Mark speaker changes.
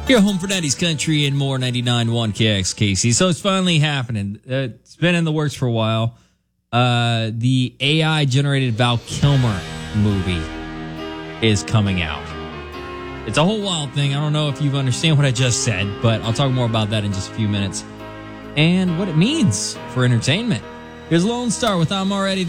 Speaker 1: Your home for 90s country and more, 99.1 KXKC. So it's finally happening. It's been in the works for a while. The AI-generated Val Kilmer movie is coming out. It's a whole wild thing. I don't know if you understand what I just said, but I'll talk more about that in just a few minutes. And what it means for entertainment. Here's Lone Star with I'm Already